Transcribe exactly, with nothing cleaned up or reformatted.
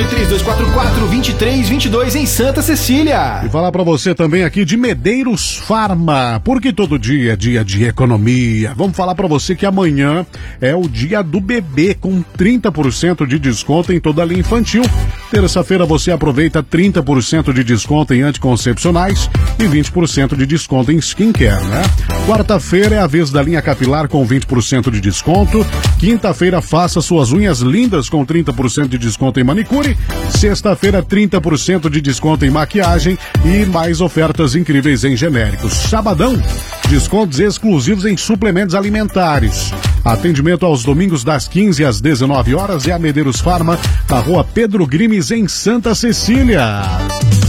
nove três dois quatro quatro dois três dois dois em Santa Cecília. E falar pra você também aqui de Medeiros Farma, porque todo dia é dia de economia. Vamos falar pra você que amanhã é o dia do bebê, com trinta por cento de desconto em toda a linha infantil. Terça-feira você aproveita trinta por cento de desconto em anticoncepcionais e vinte por cento de desconto em skincare, né? Quarta-feira é a vez da linha capilar com vinte por cento de desconto. Quinta-feira faça suas unhas lindas com trinta por cento de desconto em manicure. Sexta-feira trinta por cento de desconto em maquiagem e mais ofertas incríveis em genéricos. Sabadão, descontos exclusivos em suplementos alimentares. Atendimento aos domingos das quinze às dezenove horas e a Medeiros Farma, na rua Pedro Grimes, em Santa Cecília.